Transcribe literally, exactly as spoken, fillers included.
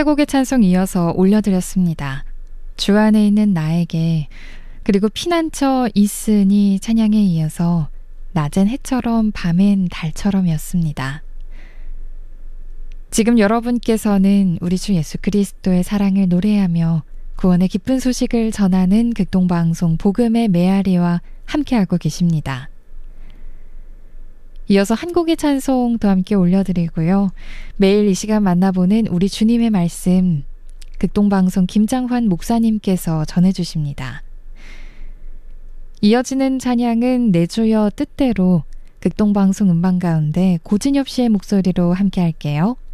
세 곡의 찬송 이어서 올려드렸습니다. 주 안에 있는 나에게, 그리고 피난처 있으니 찬양에 이어서 낮엔 해처럼 밤엔 달처럼이었습니다. 지금 여러분께서는 우리 주 예수 그리스도의 사랑을 노래하며 구원의 기쁜 소식을 전하는 극동방송 복음의 메아리와 함께하고 계십니다. 이어서 한 곡의 찬송도 함께 올려드리고요. 매일 이 시간 만나보는 우리 주님의 말씀, 극동방송 김장환 목사님께서 전해주십니다. 이어지는 찬양은 내 주여 뜻대로 극동방송 음반 가운데 고진엽 씨의 목소리로 함께 할게요.